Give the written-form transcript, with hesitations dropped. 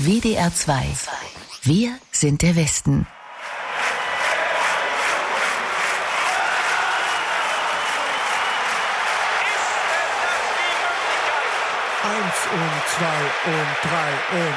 WDR 2. Wir sind der Westen. Eins und zwei und drei und